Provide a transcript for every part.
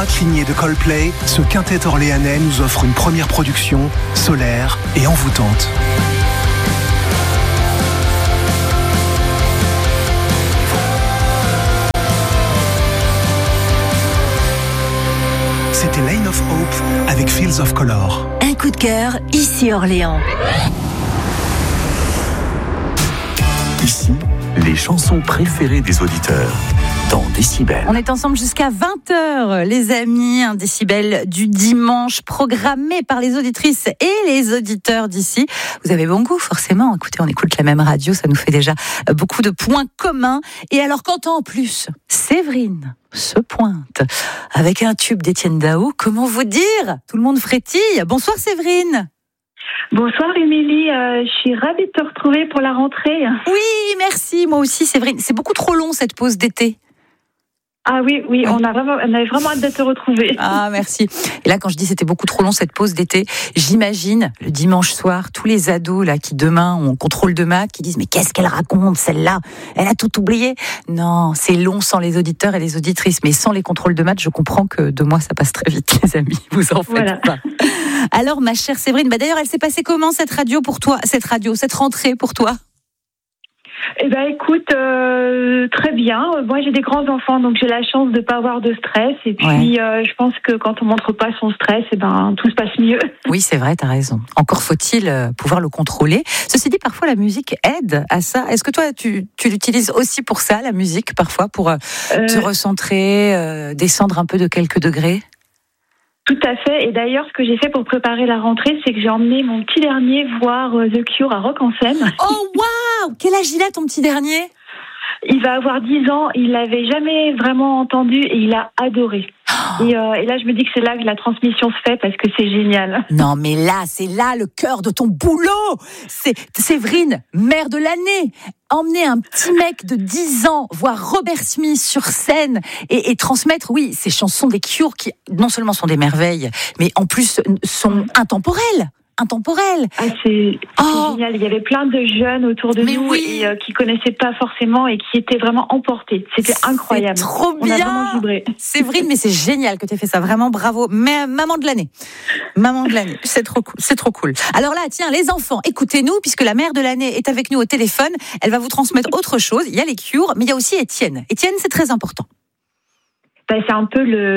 droite lignée de Coldplay, ce quintet orléanais nous offre une première production solaire et envoûtante. C'était Lane of Hope avec Fields of Color. Un coup de cœur, ici Orléans. Ici, les chansons préférées des auditeurs dans Décibel. On est ensemble jusqu'à 20h, les amis. Un Décibel du dimanche programmé par les auditrices et les auditeurs d'ici. Vous avez bon goût, forcément. Écoutez, on écoute la même radio, ça nous fait déjà beaucoup de points communs. Et alors, quand en plus, Séverine se pointe avec un tube d'Étienne Dao, comment vous dire ? Tout le monde frétille. Bonsoir Séverine. Bonsoir Émilie, je suis ravie de te retrouver pour la rentrée. Oui, merci, moi aussi Séverine. C'est beaucoup trop long cette pause d'été. Ah oui, on avait vraiment hâte de te retrouver. Ah, merci. Et là, quand je dis c'était beaucoup trop long cette pause d'été, j'imagine le dimanche soir, tous les ados là qui demain ont contrôle de maths, qui disent mais qu'est-ce qu'elle raconte celle-là ? Elle a tout oublié. Non, c'est long sans les auditeurs et les auditrices, mais sans les contrôles de maths, je comprends que 2 mois ça passe très vite, les amis. Vous en faites pas. Alors, ma chère Séverine, d'ailleurs, elle s'est passée comment cette rentrée pour toi ? Eh ben, écoute, très bien. Moi, j'ai des grands enfants, donc j'ai la chance de pas avoir de stress. Et puis, je pense que quand on montre pas son stress, tout se passe mieux. Oui, c'est vrai, t'as raison. Encore faut-il pouvoir le contrôler. Ceci dit, parfois la musique aide à ça. Est-ce que toi, tu l'utilises aussi pour ça, la musique, parfois, pour te recentrer, descendre un peu de quelques degrés ? Tout à fait. Et d'ailleurs, ce que j'ai fait pour préparer la rentrée, c'est que j'ai emmené mon petit dernier voir The Cure à Rock en Seine. Oh, waouh ! Quel âge il a, ton petit dernier ? Il va avoir 10 ans. Il l'avait jamais vraiment entendu et il a adoré. Et là, je me dis que c'est là que la transmission se fait parce que c'est génial. Non, mais là, c'est là le cœur de ton boulot. C'est Séverine, mère de l'année. Emmener un petit mec de 10 ans voir Robert Smith sur scène et transmettre, oui, ces chansons des Cure qui non seulement sont des merveilles, mais en plus sont intemporelles. C'est génial. Il y avait plein de jeunes autour de nous et qui connaissaient pas forcément et qui étaient vraiment emportés. C'était incroyable. C'est trop bien. On a vraiment vibré. Séverine, mais c'est génial que tu aies fait ça. Vraiment bravo. Mais maman de l'année. C'est trop cool. Alors là, tiens, les enfants, écoutez-nous puisque la mère de l'année est avec nous au téléphone. Elle va vous transmettre autre chose. Il y a les Cure, mais il y a aussi Étienne. Étienne, c'est très important. C'est un peu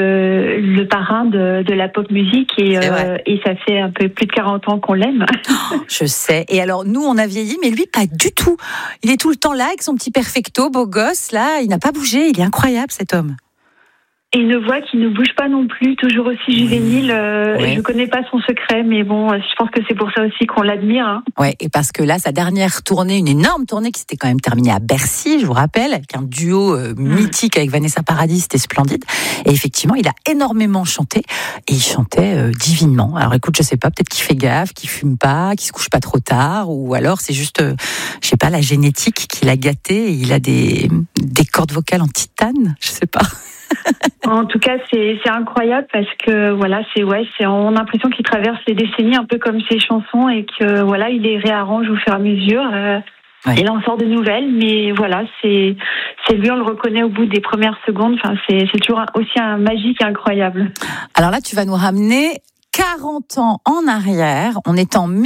le parrain de la pop musique et ça fait un peu plus de 40 ans qu'on l'aime. Je sais. Et alors, nous, on a vieilli, mais lui, pas du tout. Il est tout le temps là avec son petit perfecto, beau gosse, là. Il n'a pas bougé. Il est incroyable, cet homme. Et une voix qui ne bouge pas non plus, toujours aussi juvénile. Je connais pas son secret, mais bon, je pense que c'est pour ça aussi qu'on l'admire. Hein. Ouais, et parce que là, sa dernière tournée, une énorme tournée qui s'était quand même terminée à Bercy, je vous rappelle, avec un duo mythique avec Vanessa Paradis, c'était splendide. Et effectivement, il a énormément chanté, et il chantait divinement. Alors écoute, je sais pas, peut-être qu'il fait gaffe, qu'il fume pas, qu'il se couche pas trop tard, ou alors c'est juste, je sais pas, la génétique qui l'a gâté, et il a des cordes vocales en titane, je sais pas. En tout cas, c'est incroyable parce que on a l'impression qu'il traverse les décennies un peu comme ses chansons et que il les réarrange au fur et à mesure. Il en sort de nouvelles, mais c'est lui, on le reconnaît au bout des premières secondes. Enfin, c'est toujours aussi un magique et incroyable. Alors là, tu vas nous ramener 40 ans en arrière, on est en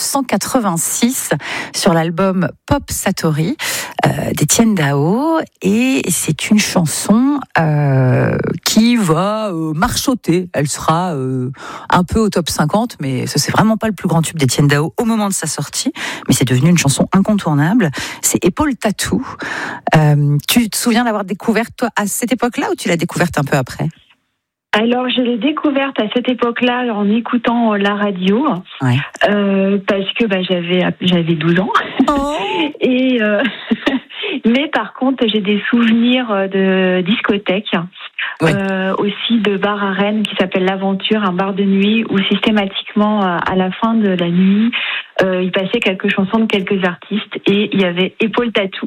1986 sur l'album Pop Satori d'Étienne Dao et c'est une chanson qui va marchoter. Elle sera un peu au top 50, mais ce c'est vraiment pas le plus grand tube d'Étienne Dao au moment de sa sortie, mais c'est devenu une chanson incontournable. C'est Épaule Tatou. Tu te souviens l'avoir découverte toi à cette époque-là ou tu l'as découverte un peu après ? Alors, je l'ai découverte à cette époque-là en écoutant la radio, parce que j'avais 12 ans. Oh. Et mais par contre, j'ai des souvenirs de discothèque, aussi de bar à Rennes qui s'appelle l'Aventure, un bar de nuit où systématiquement à la fin de la nuit, il passait quelques chansons de quelques artistes et il y avait Épaule Tatou.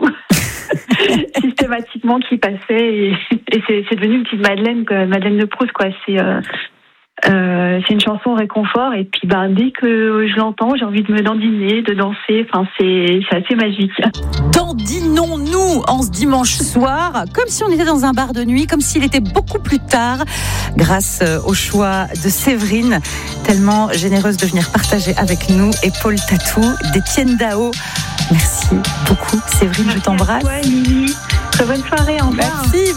Systématiquement qui passait et c'est devenu une petite Madeleine de Proust quoi. C'est une chanson réconfort et puis dès que je l'entends, j'ai envie de me dandiner, de danser. Enfin, c'est assez magique. Dandinons-nous en ce dimanche soir, comme si on était dans un bar de nuit, comme s'il était beaucoup plus tard, grâce au choix de Séverine, tellement généreuse de venir partager avec nous, et Paul Tatou, d'Étienne Dao. Merci beaucoup, Séverine, je t'embrasse. Merci à toi, Lily. Très bonne soirée, au revoir. Merci.